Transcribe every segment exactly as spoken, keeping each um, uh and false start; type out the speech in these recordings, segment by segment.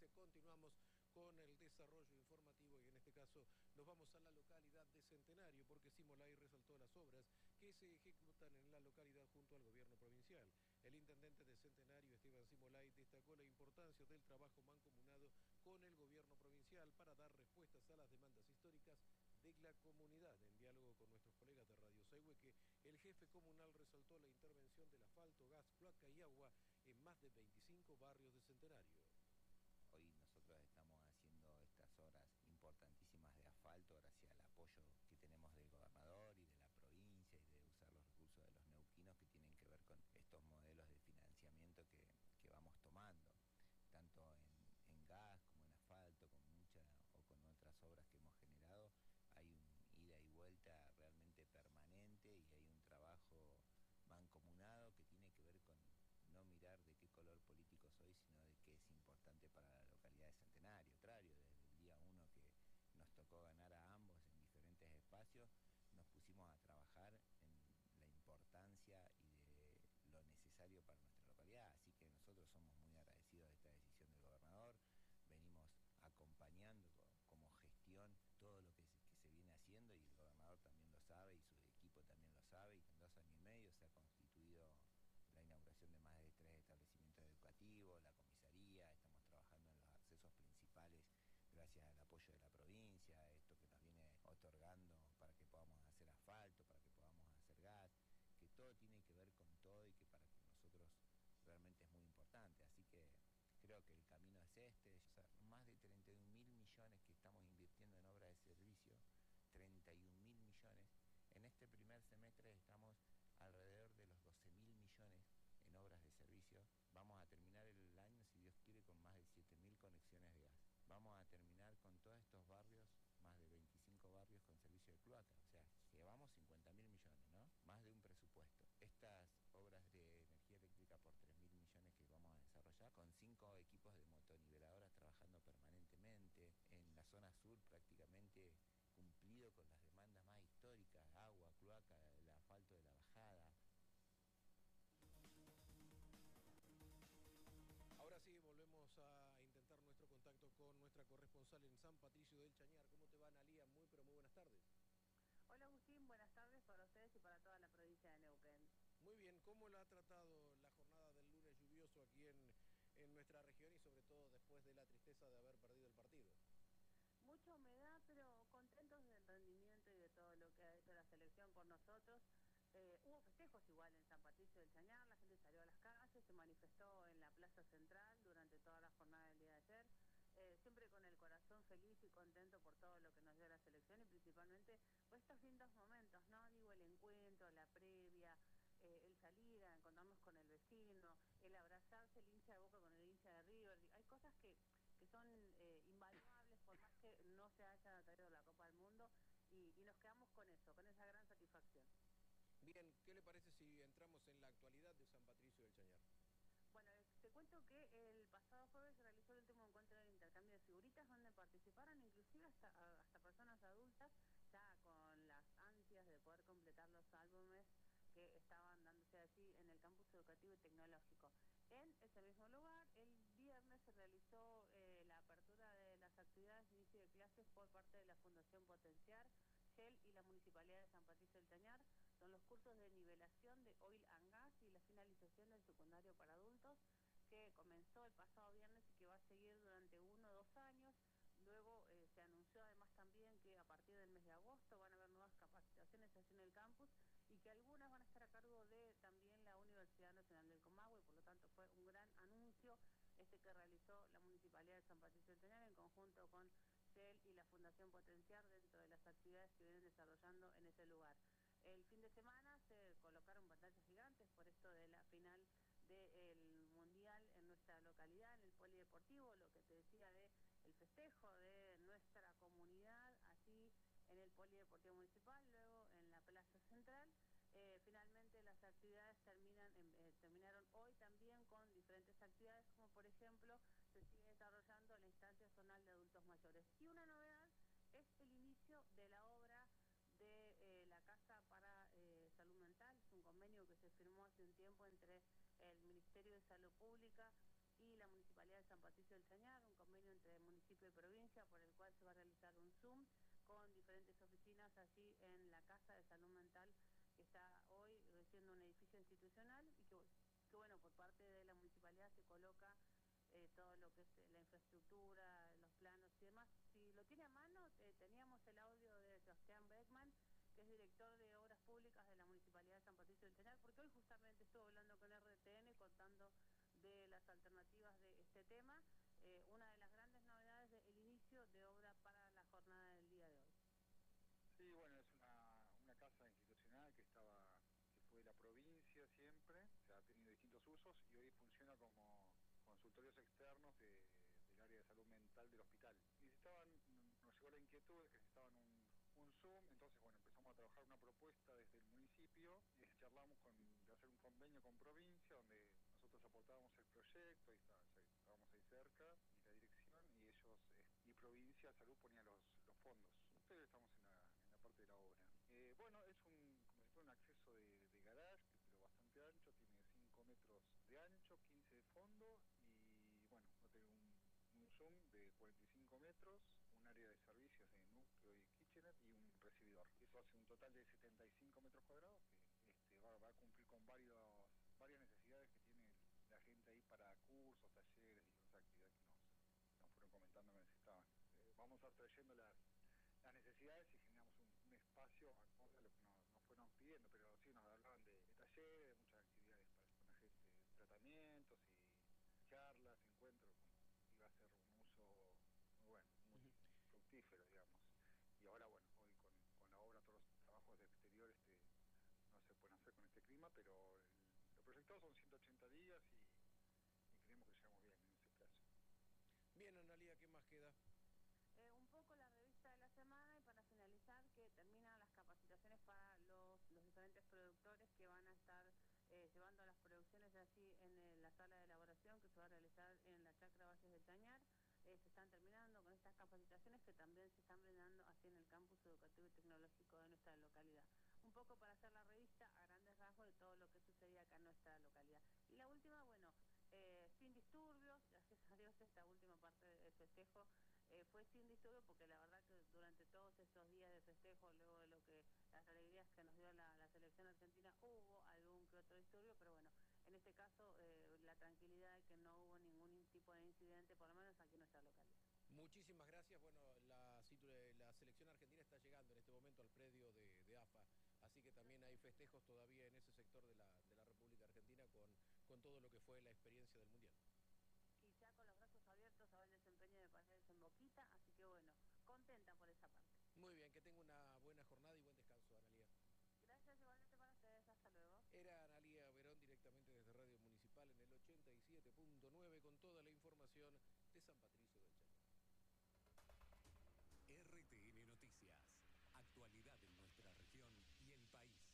parece, continuamos con el desarrollo informativo y en este caso nos vamos a la localidad de Centenario porque Simolay resaltó las obras que se ejecutan en la localidad junto al gobierno provincial. El intendente de Centenario, Esteban Simolay, destacó la importancia del trabajo mancomunado con el gobierno provincial para dar respuestas a las demandas históricas de la comunidad. En diálogo con nuestros colegas de Radio Sayhueque, el jefe comunal resaltó la intervención del asfalto, gas, cloaca y agua en más de veinticinco barrios de Centenario. Hoy nosotros estamos haciendo estas obras importantísimas de asfalto gracias al apoyo que tenemos del gobernador y de la provincia y de usar los recursos de los neuquinos que tienen que ver con estos modelos de financiamiento que, que vamos tomando, tanto en, en gas como en asfalto, con mucha o con otras obras que hemos generado. Hay un ida y vuelta realmente permanente y hay un trabajo mancomunado que tiene que ver con no mirar de qué color político soy, sino de qué es importante para la localidad de Centenario. Contrario, desde el día uno que nos tocó ganar a ambos en diferentes espacios, nos pusimos a trabajar en la importancia y de lo necesario para nuestra localidad. Así que nosotros somos muy agradecidos de esta decisión del gobernador. Venimos acompañando como gestión todo lo que se, que se viene haciendo y el gobernador también lo sabe y su equipo también lo sabe, y en dos años y medio se ha constituido la inauguración de más de tres establecimientos educativos, la comisaría, estamos trabajando en los accesos principales gracias al apoyo de la provincia, esto que nos viene otorgando para que podamos hacer asfalto, para que podamos hacer gas, que todo tiene que ver con todo y que para que nosotros realmente es muy importante. Así que creo que el camino es este, o sea, más de treinta y un mil millones que estamos invirtiendo en obras de servicio, treinta y un mil millones. En este primer semestre estamos alrededor de los doce mil millones en obras de servicio. Vamos a terminar el año, si Dios quiere, con más de siete mil conexiones de gas. Vamos a terminar con todos estos barrios, más de veinticinco barrios con servicio de cloaca. O sea, llevamos cincuenta mil millones, ¿no? Más de un presupuesto. Estas obras de energía eléctrica por tres mil millones que vamos a desarrollar, con cinco equipos de motoniveladoras trabajando permanentemente. En la zona sur prácticamente cumplido con las demandas más históricas, agua, cloaca, el asfalto de la bajada. Ahora sí, volvemos a intentar nuestro contacto con nuestra corresponsal en San Patricio del Chañar. ¿Cómo te va, Analía? Muy, pero muy buenas tardes. Hola, Agustín, buenas tardes para ustedes y para toda la provincia de Neuquén. Muy bien, ¿cómo la ha tratado la jornada del lunes lluvioso aquí en, en nuestra región y sobre todo después de la tristeza de haber perdido el partido? Mucha humedad, pero contentos del rendimiento y de todo lo que ha hecho la selección por nosotros. Eh, hubo festejos igual en San Patricio del Chañar, la gente salió a las calles, se manifestó en la Plaza Central durante toda la jornada del día de ayer, eh, siempre con el corazón feliz y contento por todo lo que nos dio la selección y principalmente por estos lindos momentos, ¿no? Digo, el encuentro, la previa, eh, el salir a encontrarnos con el vecino, el abrazarse el hincha de Boca con el hincha de River. Hay cosas que... que son eh, invaluables por más que no se haya traído la Copa del Mundo y, y nos quedamos con eso, con esa gran satisfacción. Bien, ¿qué le parece si entramos en la actualidad de San Patricio del Chañar? Bueno, te cuento que el pasado jueves se realizó el último encuentro del intercambio de figuritas donde participaron inclusive hasta, hasta personas adultas ya con las ansias de poder completar los álbumes que estaban dándose allí en el campus educativo y tecnológico. En ese mismo lugar, el viernes se realizó eh, la apertura de las actividades de inicio de clases por parte de la Fundación Potenciar, Shell y la Municipalidad de San Patricio del Chañar. Son los cursos de nivelación de Oil and Gas y la finalización del secundario para adultos, que comenzó el pasado viernes y que va a seguir durante uno o dos años. Luego eh, se anunció además también que a partir del mes de agosto van a haber nuevas capacitaciones allí en el campus y que algunas van a estar a cargo de también la Universidad Nacional del Comahue, y por lo tanto fue un gran anuncio este que realizó la Municipalidad de San Patricio del Chañar en conjunto con Shell y la Fundación Potenciar dentro de las actividades que vienen desarrollando en ese lugar. El fin de semana se colocaron pantallas gigantes por esto de la final del Mundial en nuestra localidad, en el Polideportivo, lo que te decía de el festejo de nuestra comunidad allí en el Polideportivo Municipal, luego en la Plaza Central. Eh, finalmente las actividades terminan eh, terminaron hoy también con diferentes actividades, como por ejemplo se sigue desarrollando la instancia zonal de adultos mayores. Y una novedad es el inicio de la obra de eh, la Casa para eh, Salud Mental. Es un convenio que se firmó hace un tiempo entre el Ministerio de Salud Pública y la Municipalidad de San San Patricio del Chañar, un convenio entre municipio y provincia por el cual se va a realizar un Zoom con diferentes oficinas allí en la Casa de Salud Mental que está hoy siendo un edificio institucional y que, que bueno, por parte de la municipalidad se coloca eh, todo lo que es la infraestructura, los planos y demás. Si lo tiene a mano, eh, teníamos el audio de Sebastián Beckman, que es director de Obras Públicas de la Municipalidad de San Patricio del Chañar, porque hoy justamente estuve hablando con R T N contando de las alternativas de este tema, eh, una de las grandes novedades del inicio de obra para la jornada del día de hoy. Sí, bueno, es una, una casa institucional que estaba, que fue de la provincia siempre, o sea, ha tenido distintos usos y hoy funciona como consultorios externos de, del área de salud mental del hospital. Y estaban, nos llegó la inquietud de que necesitaban un, un Zoom, entonces bueno, empezamos a trabajar una propuesta desde el municipio, y charlamos con, de hacer un convenio con provincia, donde nosotros aportábamos el proyecto, y está, estábamos ahí cerca, y la dirección, y ellos, eh, y provincia, salud ponía los, los fondos. Entonces estamos en la, en la parte de la obra. Eh, bueno, es un, como si fuera un acceso de, de garage, pero bastante ancho, tiene cinco metros de ancho, quince de fondo, y bueno, va a tener un, un Zoom de cuarenta y cinco metros, un área de servicios de núcleo y kitchener y un recibidor. Eso hace un total de setenta y cinco metros cuadrados que este, va, va a cumplir con varios, varias necesidades que tiene la gente ahí para cursos, talleres y otras actividades que nos, nos fueron comentando que necesitaban. Eh, vamos a estar trayendo las, las necesidades y generamos un, un espacio acorde a lo que nos, nos fueron pidiendo, pero sí nos hablaban de, de talleres, de muchas actividades para con la gente, tratamientos y charlas, encuentros, como iba a ser un uso muy bueno, muy uh-huh. fructífero, digamos. Y ahora, bueno, hoy con, con la obra, todos los trabajos de exterior este, no se pueden hacer con este clima, pero el, lo proyectado son ciento ochenta días y, y creemos que llegamos bien en ese plazo. Bien, Analía, ¿qué más queda? Eh, un poco la revista de la semana y para finalizar que terminan las capacitaciones para los, los diferentes productores que van a estar eh, llevando las producciones allí en el, la sala de elaboración que se va a realizar en la Chacra Valles del Chañar. Eh, se están terminando con estas capacitaciones que también se están brindando así en el campus educativo y tecnológico de nuestra localidad. Un poco para hacer la revista a grandes rasgos de todo lo que sucedía acá en nuestra localidad. Y la última, bueno, eh, sin disturbios, gracias a Dios esta última parte del festejo Eh, fue sin disturbo porque la verdad que durante todos estos días de festejo, luego de lo que las alegrías que nos dio la, la selección argentina, hubo algún que otro disturbio, pero bueno, en este caso eh, la tranquilidad de que no hubo ningún tipo de incidente, por lo menos aquí en nuestra localidad. Muchísimas gracias. Bueno, la, la selección argentina está llegando en este momento al predio de, de A F A, así que también hay festejos todavía en ese sector de la, de la República Argentina con, con todo lo que fue la experiencia del Mundial. Y ya con los brazos abiertos a ver el desempeño de Paredes en Boquita, así que bueno, contenta por esa parte. Muy bien, que tenga una buena jornada y buen descanso, Analía. Gracias igualmente para ustedes, hasta luego. Era Analía Verón directamente desde Radio Municipal en el ochenta y siete punto nueve con toda la información de San Patricio del Chañar. R T N Noticias, actualidad en nuestra región y el país.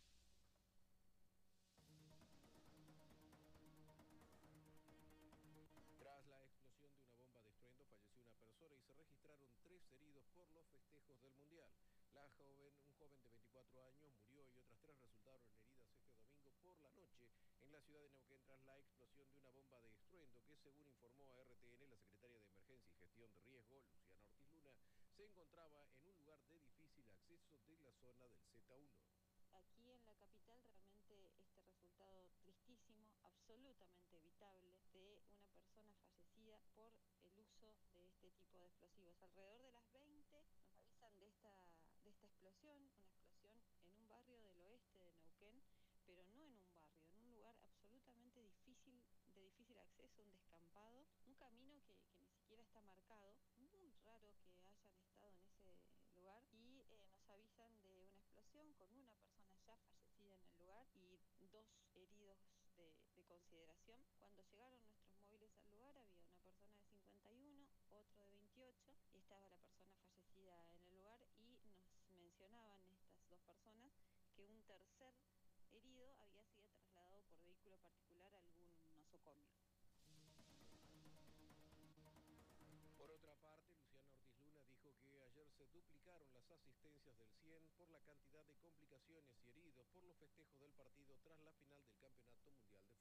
Tras la explosión de una bomba de estruendo falleció una persona y se registraron tres heridos por los festejos del Mundial. La joven, un joven de veinticuatro años murió y otras tres resultaron heridas este domingo por la noche en la ciudad de Neuquén tras la explosión de una bomba de estruendo que, según informó a R T N, la secretaria de Emergencia y Gestión de Riesgo, Luciana Ortiz Luna, se encontraba en un lugar de difícil acceso de la zona del Z uno. Aquí en la capital realmente este resultado tristísimo, absolutamente evitable, de una persona fallecida por el uso de este tipo de explosivos. Alrededor de las veinte nos avisan de esta, de esta explosión, una explosión en un barrio del oeste de Neuquén, pero no en un barrio, en un lugar absolutamente difícil, de difícil acceso, un descampado, un camino que, que ni siquiera está marcado, muy raro que hayan estado en ese lugar y eh, nos avisan de una explosión con una persona ya fallecida en el lugar y dos heridos de, de consideración. Cuando llegaron nuestros móviles al lugar había una persona de cincuenta y uno, otro de veintiocho y estaba la persona fallecida en el lugar y nos mencionaban estas dos personas que un tercer herido había sido trasladado por vehículo particular a algún nosocomio. Por otra parte, Luciana Ortiz Luna dijo que ayer se duplicaron las asistencias del C I E N por la cantidad de complicaciones y heridos por los festejos del partido tras la final del campeonato mundial.